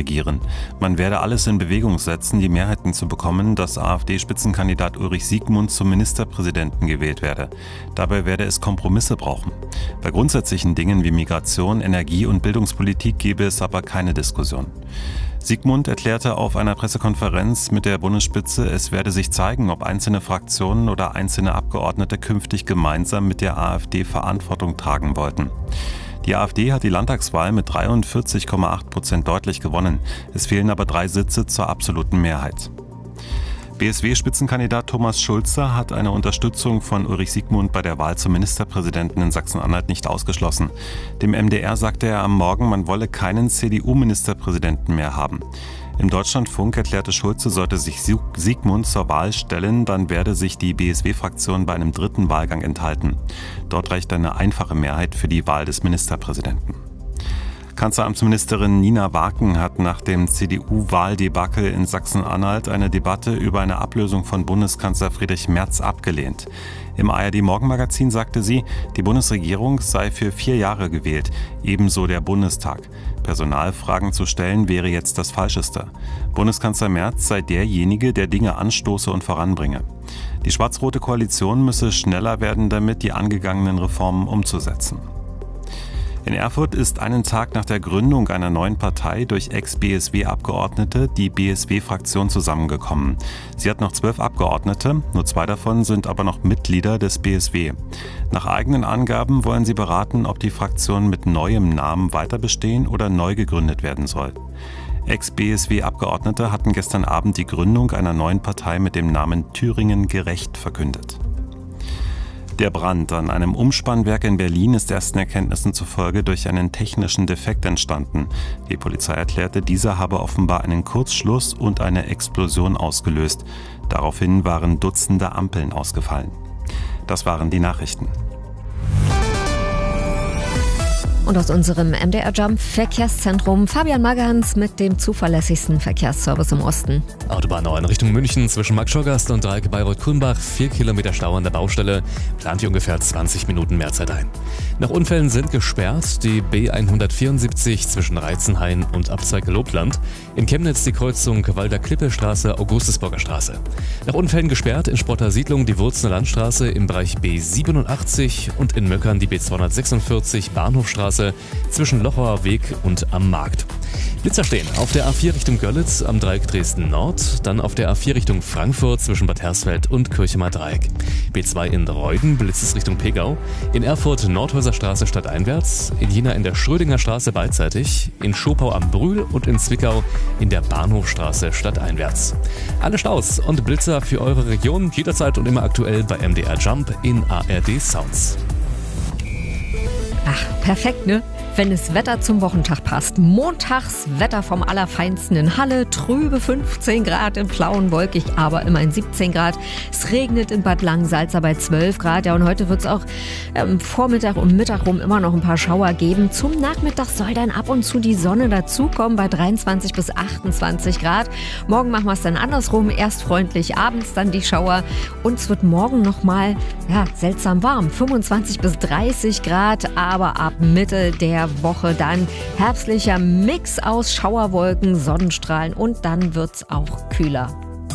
regieren. Man werde alles in Bewegung setzen, die Mehrheiten zu bekommen, dass AfD-Spitzenkandidat Ulrich Siegmund zum Ministerpräsidenten gewählt werde. Dabei werde es Kompromisse brauchen. Bei grundsätzlichen Dingen wie Migration, Energie- und Bildungspolitik gebe es aber keine Diskussion. Siegmund erklärte auf einer Pressekonferenz mit der Bundesspitze, es werde sich zeigen, ob einzelne Fraktionen oder einzelne Abgeordnete künftig gemeinsam mit der AfD Verantwortung tragen wollten. Die AfD hat die Landtagswahl mit 43,8% deutlich gewonnen. Es fehlen aber 3 Sitze zur absoluten Mehrheit. BSW-Spitzenkandidat Thomas Schulze hat eine Unterstützung von Ulrich Siegmund bei der Wahl zum Ministerpräsidenten in Sachsen-Anhalt nicht ausgeschlossen. Dem MDR sagte er am Morgen, man wolle keinen CDU-Ministerpräsidenten mehr haben. Im Deutschlandfunk erklärte Schulze, sollte sich Siegmund zur Wahl stellen, dann werde sich die BSW-Fraktion bei einem 3. Wahlgang enthalten. Dort reicht eine einfache Mehrheit für die Wahl des Ministerpräsidenten. Kanzleramtsministerin Nina Waken hat nach dem CDU-Wahldebakel in Sachsen-Anhalt eine Debatte über eine Ablösung von Bundeskanzler Friedrich Merz abgelehnt. Im ARD-Morgenmagazin sagte sie, die Bundesregierung sei für 4 Jahre gewählt, ebenso der Bundestag. Personalfragen zu stellen wäre jetzt das Falscheste. Bundeskanzler Merz sei derjenige, der Dinge anstoße und voranbringe. Die schwarz-rote Koalition müsse schneller werden, damit die angegangenen Reformen umzusetzen. In Erfurt ist einen Tag nach der Gründung einer neuen Partei durch Ex-BSW-Abgeordnete die BSW-Fraktion zusammengekommen. Sie hat noch 12 Abgeordnete, nur 2 davon sind aber noch Mitglieder des BSW. Nach eigenen Angaben wollen sie beraten, ob die Fraktion mit neuem Namen weiter bestehen oder neu gegründet werden soll. Ex-BSW-Abgeordnete hatten gestern Abend die Gründung einer neuen Partei mit dem Namen Thüringen gerecht verkündet. Der Brand an einem Umspannwerk in Berlin ist ersten Erkenntnissen zufolge durch einen technischen Defekt entstanden. Die Polizei erklärte, dieser habe offenbar einen Kurzschluss und eine Explosion ausgelöst. Daraufhin waren Dutzende Ampeln ausgefallen. Das waren die Nachrichten. Und aus unserem MDR Jump Verkehrszentrum Fabian Magans mit dem zuverlässigsten Verkehrsservice im Osten. Autobahn 9 Richtung München zwischen Markt-Schorgast und Dreieck Bayreuth-Kulmbach. 4 Kilometer Stau an der Baustelle. Plant ihr ungefähr 20 Minuten Mehrzeit ein. Nach Unfällen sind gesperrt die B174 zwischen Reitzenhain und Abzweig Lobland. In Chemnitz die Kreuzung Walder-Klippe-Straße, Augustusburger Straße. Nach Unfällen gesperrt in Sprotter Siedlung die Wurzener Landstraße im Bereich B87 und in Möckern die B246 Bahnhofstraße zwischen Lochauer Weg und am Markt. Blitzer stehen auf der A4 Richtung Görlitz am Dreieck Dresden Nord, dann auf der A4 Richtung Frankfurt zwischen Bad Hersfeld und Kirchemer Dreieck. B2 in Reuden blitzt es Richtung Pegau, in Erfurt Nordhäuser Straße stadteinwärts, in Jena in der Schrödinger Straße beidseitig, in Schopau am Brühl und in Zwickau in der Bahnhofstraße stadteinwärts. Alle Staus und Blitzer für eure Region jederzeit und immer aktuell bei MDR Jump in ARD Sounds. Ach, perfekt, ne? Wenn das Wetter zum Wochentag passt. Montags Wetter vom Allerfeinsten in Halle, trübe 15 Grad, in Plauen wolkig, aber immerhin 17 Grad. Es regnet in Bad Langensalza bei 12 Grad. Ja, und heute wird es auch Vormittag und Mittag rum immer noch ein paar Schauer geben. Zum Nachmittag soll dann ab und zu die Sonne dazukommen bei 23 bis 28 Grad. Morgen machen wir es dann andersrum. Erst freundlich, abends dann die Schauer. Und es wird morgen nochmal seltsam warm. 25 bis 30 Grad, aber ab Mitte der Woche dann herbstlicher Mix aus Schauerwolken, Sonnenstrahlen und dann wird's auch kühler.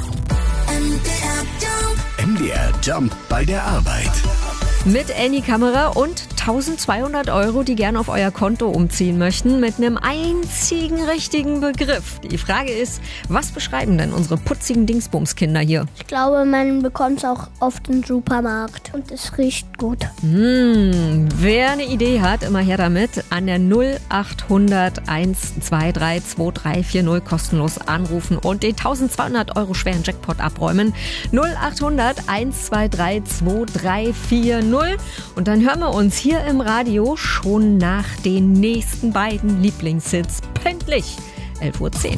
MDR Jump bei der Arbeit. Mit Annie Kamera und 1.200 €, die gerne auf euer Konto umziehen möchten, mit einem einzigen richtigen Begriff. Die Frage ist, was beschreiben denn unsere putzigen Dingsbumskinder hier? Ich glaube, man bekommt es auch oft im Supermarkt und es riecht gut. Wer eine Idee hat, immer her damit. An der 0800 123 2340 kostenlos anrufen und den 1.200 € schweren Jackpot abräumen. 0800 123 2340. Und dann hören wir uns hier im Radio schon nach den nächsten beiden Lieblingshits pünktlich 11:10 Uhr.